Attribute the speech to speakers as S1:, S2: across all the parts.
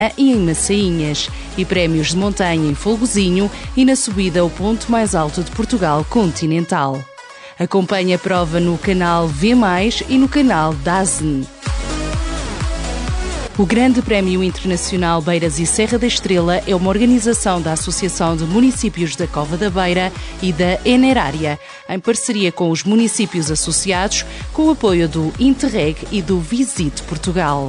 S1: e em Massainhas, e prémios de montanha em Folgozinho e na subida ao ponto mais alto de Portugal continental. Acompanhe a prova no canal V+, e no canal DAZN. O Grande Prémio Internacional Beiras e Serra da Estrela é uma organização da Associação de Municípios da Cova da Beira e da Enerária, em parceria com os municípios associados, com o apoio do Interreg e do Visite Portugal.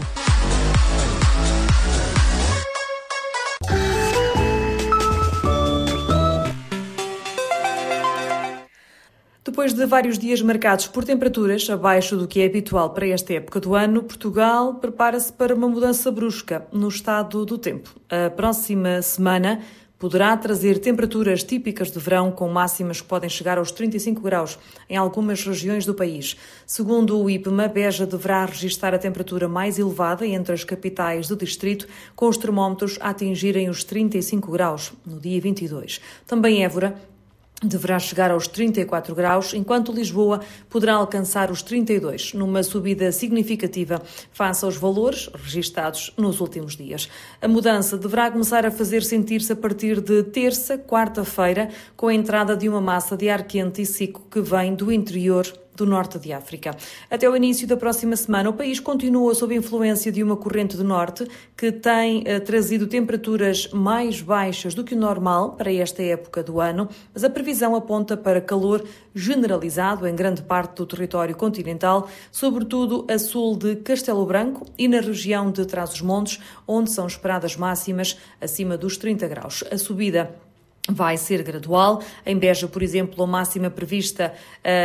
S2: Depois de vários dias marcados por temperaturas abaixo do que é habitual para esta época do ano, Portugal prepara-se para uma mudança brusca no estado do tempo. A próxima semana poderá trazer temperaturas típicas de verão, com máximas que podem chegar aos 35 graus em algumas regiões do país. Segundo o IPMA, Beja deverá registrar a temperatura mais elevada entre as capitais do distrito, com os termómetros a atingirem os 35 graus no dia 22. Também Évora deverá chegar aos 34 graus, enquanto Lisboa poderá alcançar os 32, numa subida significativa face aos valores registados nos últimos dias. A mudança deverá começar a fazer sentir-se a partir de terça, quarta-feira, com a entrada de uma massa de ar quente e seco que vem do interior do norte de África. Até o início da próxima semana, o país continua sob a influência de uma corrente do norte que tem trazido temperaturas mais baixas do que o normal para esta época do ano, mas a previsão aponta para calor generalizado em grande parte do território continental, sobretudo a sul de Castelo Branco e na região de Trás-os-Montes, onde são esperadas máximas acima dos 30 graus. A subida vai ser gradual. Em Beja, por exemplo, a máxima prevista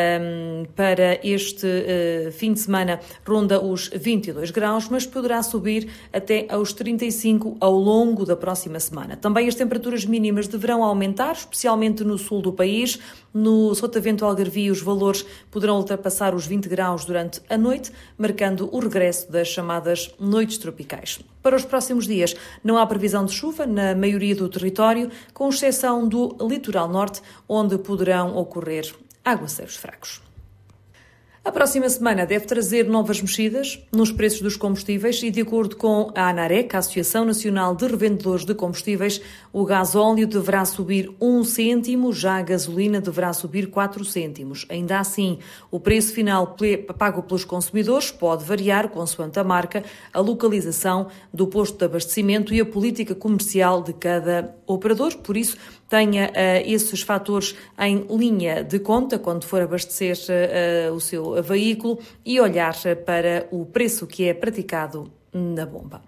S2: para este fim de semana ronda os 22 graus, mas poderá subir até aos 35 ao longo da próxima semana. Também as temperaturas mínimas deverão aumentar, especialmente no sul do país. No Sotavento Algarvio, os valores poderão ultrapassar os 20 graus durante a noite, marcando o regresso das chamadas noites tropicais. Para os próximos dias, não há previsão de chuva na maioria do território, com exceção do litoral norte, onde poderão ocorrer aguaceiros fracos. A próxima semana deve trazer novas mexidas nos preços dos combustíveis e, de acordo com a ANAREC, a Associação Nacional de Revendedores de Combustíveis, o gasóleo deverá subir 1 cêntimo, já a gasolina deverá subir 4 cêntimos. Ainda assim, o preço final pago pelos consumidores pode variar consoante a marca, a localização do posto de abastecimento e a política comercial de cada operador. Por isso, tenha esses fatores em linha de conta quando for abastecer o seu veículo e olhar para o preço que é praticado na bomba.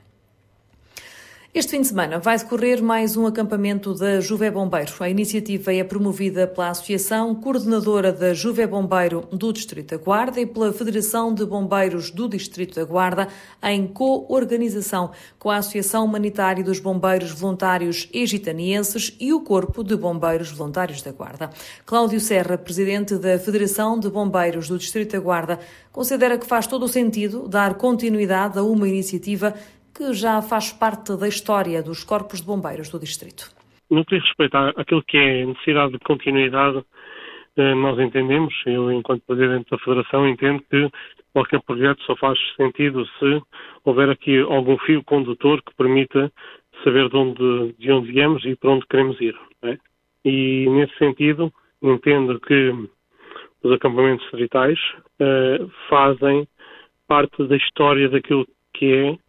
S2: Este fim de semana vai decorrer mais um acampamento da Juvé Bombeiro. A iniciativa é promovida pela Associação Coordenadora da Juvé Bombeiro do Distrito da Guarda e pela Federação de Bombeiros do Distrito da Guarda, em co-organização com a Associação Humanitária dos Bombeiros Voluntários Egitanienses e o Corpo de Bombeiros Voluntários da Guarda. Cláudio Serra, presidente da Federação de Bombeiros do Distrito da Guarda, considera que faz todo o sentido dar continuidade a uma iniciativa que já faz parte da história dos corpos de bombeiros do distrito.
S3: No que diz respeito àquilo que é necessidade de continuidade, nós entendemos, eu enquanto presidente da Federação entendo que qualquer projeto só faz sentido se houver aqui algum fio condutor que permita saber de onde viemos e para onde queremos ir. Não é? E nesse sentido entendo que os acampamentos distritais fazem parte da história daquilo que é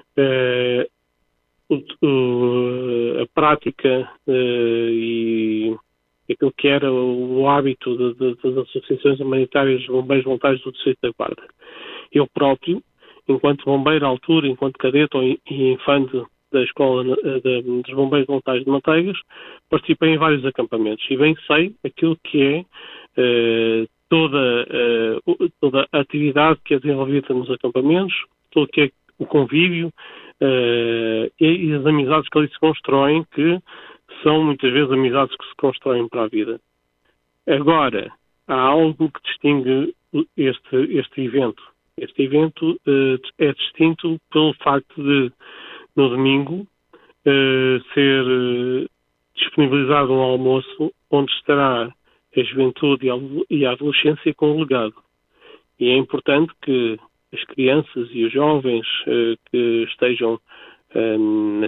S3: a prática e aquilo que era o hábito das associações humanitárias de bombeiros voluntários do Distrito da Guarda. Eu próprio, enquanto bombeiro à altura, enquanto cadete e infante da Escola dos Bombeiros Voluntários de Manteigas, participei em vários acampamentos e bem sei aquilo que é toda a atividade que é desenvolvida nos acampamentos, tudo o que é o convívio e as amizades que ali se constroem, que são muitas vezes amizades que se constroem para a vida. Agora, há algo que distingue este evento. Este evento é distinto pelo facto de, no domingo, ser disponibilizado um almoço onde estará a juventude e a adolescência com o legado. E é importante que as crianças e os jovens que estejam nas